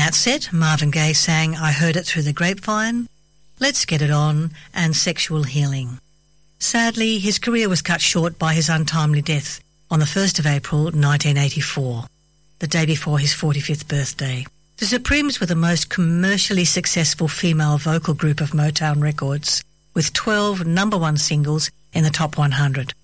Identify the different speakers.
Speaker 1: that set, Marvin Gaye sang I Heard It Through the Grapevine, Let's Get It On and Sexual Healing. Sadly, his career was cut short by his untimely death on the 1st of April 1984, the day before his 45th birthday. The Supremes were the most commercially successful female vocal group of Motown records, with 12 number one singles in the top 100.